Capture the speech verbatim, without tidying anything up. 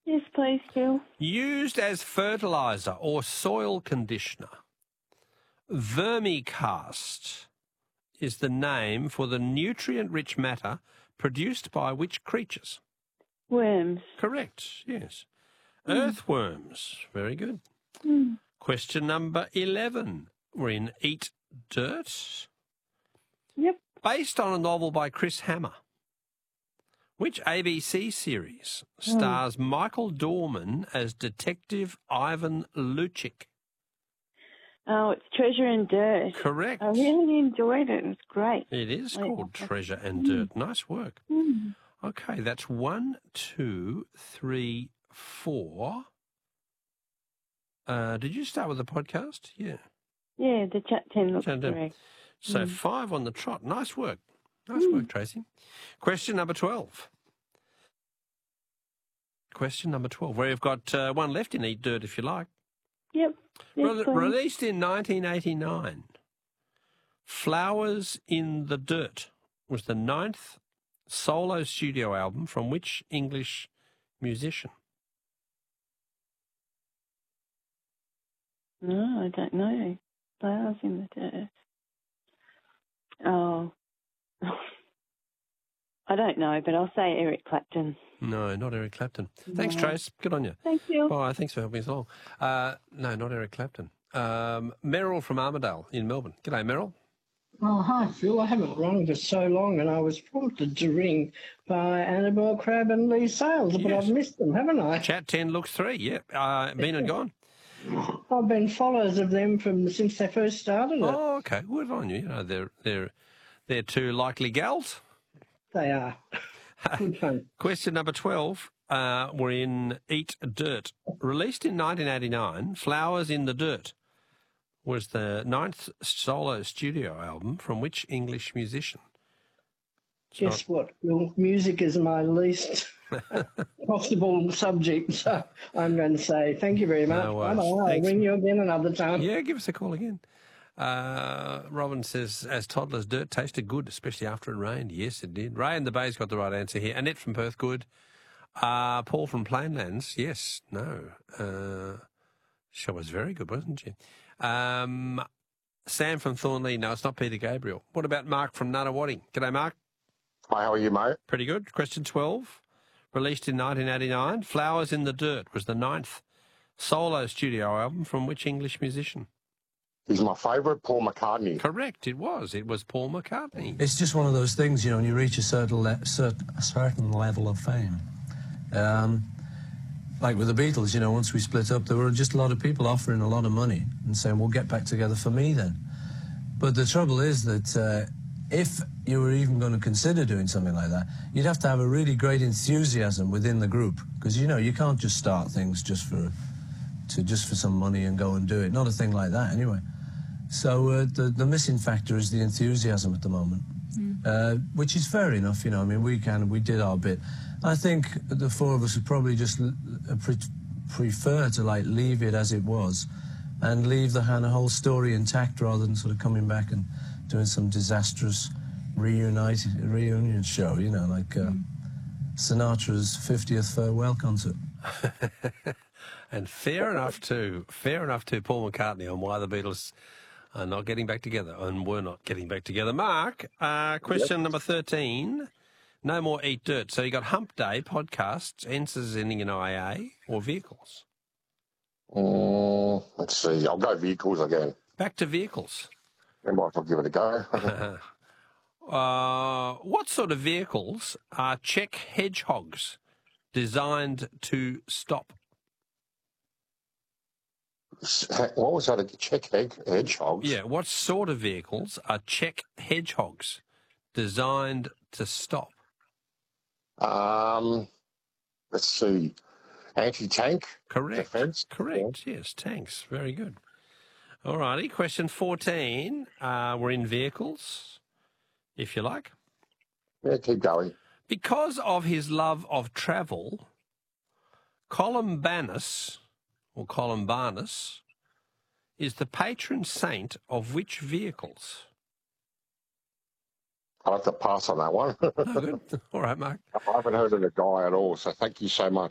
Yes, please, Phil. Used as fertiliser or soil conditioner, vermicast is the name for the nutrient-rich matter produced by which creatures? Worms. Correct, yes. Mm. Earthworms. Very good. Mm. Question number eleven. We're in Eat Dirt. Yep. Based on a novel by Chris Hammer, which A B C series stars Michael Dorman as Detective Ivan Luchik? Oh, it's Treasure and Dirt. Correct. I really enjoyed it. It was great. It is Yeah. called Treasure and Mm. Dirt. Nice work. Mm. Okay, that's one, two, three, four. Uh, did you start with the podcast? Yeah. Yeah, the chat ten looks Chat ten. correct. So Mm. five on the trot. Nice work. Nice Mm. work, Tracy. Question number twelve. Question number twelve, where you've got uh, one left in Eat Dirt, if you like. Yep. Yes, Re- please. released in nineteen eighty-nine, Flowers in the Dirt was the ninth solo studio album from which English musician? No, I don't know. Flowers in the Dirt. Oh. I don't know, but I'll say Eric Clapton. No, not Eric Clapton. Thanks, No. Trace. Good on you. Thank you. Bye. Thanks for helping us along. Uh, no, not Eric Clapton. Um, Merrill from Armidale in Melbourne. G'day, Merrill. Oh, hi, Phil. I haven't rung for so long, and I was prompted to ring by Annabelle Crabb and Lee Sales, but Yes. I've missed them, haven't I? Chat ten looks three. Yep. Uh, been and gone. I've been followers of them from since they first started it. Oh, okay. Good on you. You know, they're they're they're two likely gals. They are. Good fun. Question number twelve. Uh, we're in Eat Dirt. Released in nineteen eighty-nine, Flowers in the Dirt was the ninth solo studio album from which English musician? It's Guess what? Well, music is my least possible subject, so I'm going to say thank you very much. No worries. Bye-bye. I'll Thanks. ring you again another time. Yeah, give us a call again. Uh, Robin says, as toddlers, dirt tasted good, especially after it rained. Yes, it did. Ray and the Bay's got the right answer here. Annette from Perth, good. Uh, Paul from Plainlands, yes, no. Uh, she was very good, wasn't she? Um, Sam from Thornley, no, it's not Peter Gabriel. What about Mark from Nunawading? G'day, Mark. Hi, how are you, mate? Pretty good. Question twelve, released in nineteen eighty-nine, Flowers in the Dirt was the ninth solo studio album from which English musician? He's my favourite, Paul McCartney. Correct, it was. It was Paul McCartney. It's just one of those things, you know, when you reach a certain, le- cert- a certain level of fame. Um, like with the Beatles, you know, once we split up, there were just a lot of people offering a lot of money and saying, well, get back together for me then. But the trouble is that uh, if you were even going to consider doing something like that, you'd have to have a really great enthusiasm within the group. Because, you know, you can't just start things just for, to, just for some money and go and do it. Not a thing like that, anyway. So uh, the, the missing factor is the enthusiasm at the moment, mm. uh, which is fair enough, you know. I mean, we kind of, we did our bit. I think the four of us would probably just l- pre- prefer to, like, leave it as it was and leave the kind of whole story intact rather than sort of coming back and doing some disastrous reunite, reunion show, you know, like uh, mm. Sinatra's fiftieth farewell concert. And fair enough too, fair enough to Paul McCartney on why the Beatles are not getting back together and were not getting back together. Mark, uh, question yep. number thirteen. No more Eat Dirt. So you got Hump Day, podcasts, answers ending in I A, or vehicles? Mm, let's see. I'll go vehicles again. Back to vehicles. I might as well give it a go. uh, what sort of vehicles are Czech hedgehogs designed to stop? What was that, a Czech hedgehogs? Yeah, what sort of vehicles are Czech hedgehogs designed to stop? Um, let's see. Anti-tank? Correct. Defense? Correct, yeah. Yes, tanks. Very good. All righty, question fourteen. Uh, we're in vehicles, if you like. Yeah, keep going. Because of his love of travel, Columbanus, or Columbanus, is the patron saint of which vehicles? I'll have to pass on that one. No, good. All right, Mark. I haven't heard of the guy at all, so thank you so much.